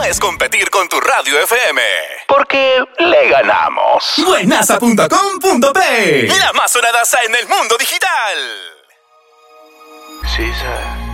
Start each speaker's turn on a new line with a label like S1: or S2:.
S1: es competir con tu radio FM. Porque le ganamos.
S2: Buenaza.com.pe,
S1: la más sonadaza en el mundo digital.
S3: Sí, sir.